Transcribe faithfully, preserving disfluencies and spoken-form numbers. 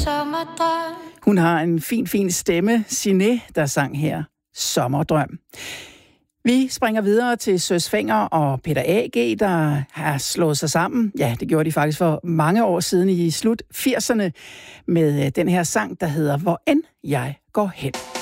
sommerdrøm. Hun har en fin, fin stemme, Siné, der sang her Sommerdrøm. Vi springer videre til Søs Fenger og Peter A G, der har slået sig sammen. Ja, det gjorde de faktisk for mange år siden i slut firserne med den her sang, der hedder Hvor end jeg går hen.